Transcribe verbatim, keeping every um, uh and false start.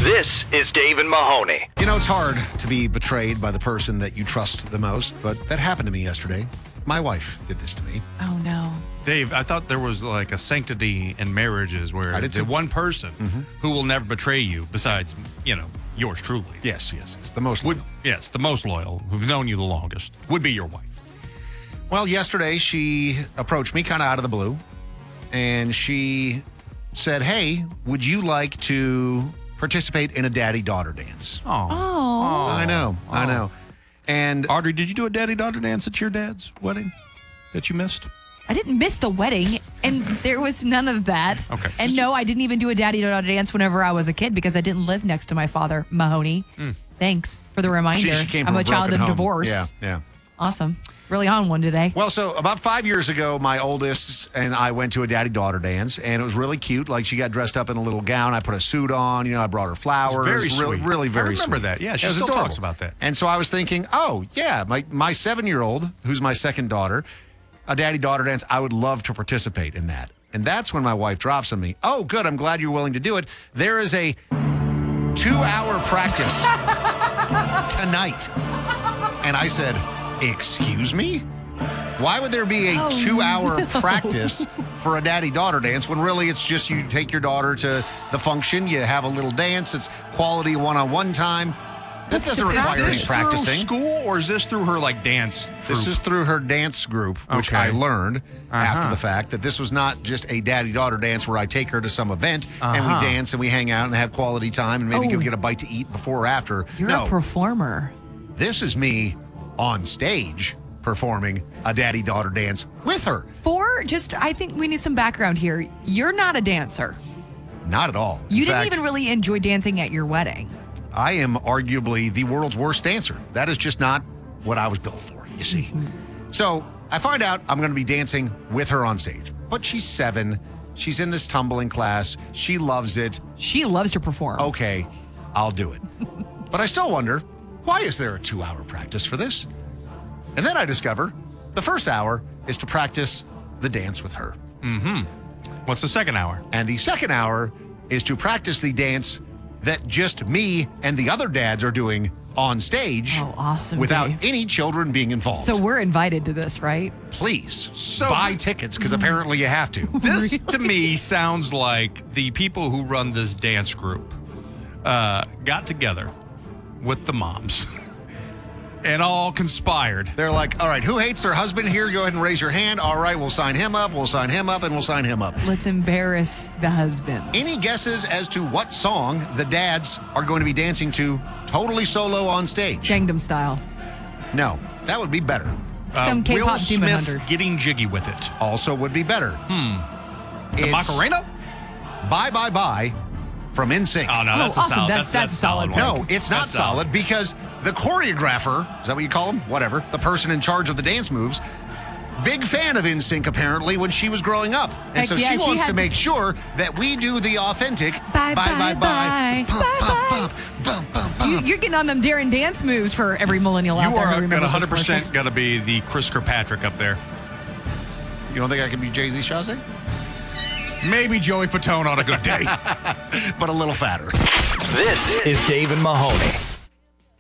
This is Dave and Mahoney. You know, it's hard to be betrayed by the person that you trust the most, but that happened to me yesterday. My wife did this to me. Oh, no. Dave, I thought there was like a sanctity in marriages where I did the too. one person Mm-hmm. who will never betray you besides, you know, yours truly. Yes, yes. It's the most Would, loyal. yes, the most loyal, who've known you the longest, would be your wife. Well, yesterday she approached me kind of out of the blue, and she said, hey, would you like to participate in a daddy-daughter dance? Oh. Oh. I know, I know. And Audrey, did you do a daddy-daughter dance at your dad's wedding that you missed? I didn't miss the wedding, and there was none of that. Okay. And no, I didn't even do a daddy-daughter dance whenever I was a kid because I didn't live next to my father, Mahoney. Thanks for the reminder. she, she came I'm from a a child broken of home. divorce. Yeah, yeah. Awesome. Really on one today. Well, so about five years ago, my oldest and I went to a daddy-daughter dance, and it was really cute. Like, she got dressed up in a little gown. I put a suit on. You know, I brought her flowers. very really, sweet. really, very I remember sweet. that. Yeah, she It was still adorable. talks about that. And so I was thinking, oh, yeah, my, my seven-year-old, who's my second daughter, a daddy-daughter dance, I would love to participate in that. And that's when my wife drops on me, oh, good, I'm glad you're willing to do it. There is a two-hour practice tonight. And I said, excuse me? Why would there be a Oh, two-hour no. practice for a daddy-daughter dance when really it's just you take your daughter to the function, you have a little dance, it's quality one-on-one time. That What's doesn't the require any practice? practicing. Through school, or is this through her like dance troupe? This is through her dance group, which Okay. I learned after Uh-huh. the fact that this was not just a daddy-daughter dance where I take her to some event and Uh-huh. we dance and we hang out and have quality time and maybe Oh. go get a bite to eat before or after. You're no, a performer. this is me on stage performing a daddy-daughter dance with her. For just, I think we need some background here. You're not a dancer. Not at all. In You didn't fact, even really enjoy dancing at your wedding. I am arguably the world's worst dancer. That is just not what I was built for, you see. So I find out I'm going to be dancing with her on stage. But she's seven. She's in this tumbling class. She loves it. She loves to perform. Okay, I'll do it. But I still wonder, why is there a two-hour practice for this? And then I discover the first hour is to practice the dance with her. What's the second hour? And the second hour is to practice the dance that just me and the other dads are doing on stage. Oh, awesome, Without Dave. any children being involved. So we're invited to this, right? Please So- buy tickets because apparently you have to. This to me sounds like the people who run this dance group uh, got together with the moms and all conspired. They're like, all right, who hates their husband here? Go ahead and raise your hand. All right, we'll sign him up. We'll sign him up and we'll sign him up. Let's embarrass the husband. Any guesses as to what song the dads are going to be dancing to totally solo on stage? Gangnam Style. No, that would be better. Some Uh, K-pop Will Demon Smith's Hunter. Getting Jiggy with It. Also would be better. Hmm. The Macarena? Bye Bye Bye from N Sync. Oh, no, Oh, that's a awesome. solid. That's- that's a solid one. No, it's not That's solid because the choreographer, is that what you call him? Whatever. The person in charge of the dance moves. Big fan of N Sync apparently when she was growing up. And Heck so yeah, she she wants had- to make sure that we do the authentic Bye, bye, bye. Bump, Bye, bump, bye. bump, bump, bump, You, bump. you're getting on them Darren dance moves for every millennial out You there. who are remembers going to those one hundred percent commercials. got to be the Chris Kirkpatrick up there. You don't think I can be Jay-Z Chazé? Maybe Joey Fatone on a good day. But a little fatter. This is Dave and Mahoney.